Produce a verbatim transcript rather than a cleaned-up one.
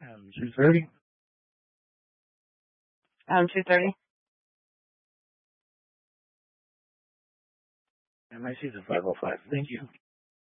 Um, two thirty. Um, two thirty. M I C is a five oh five. Thank you.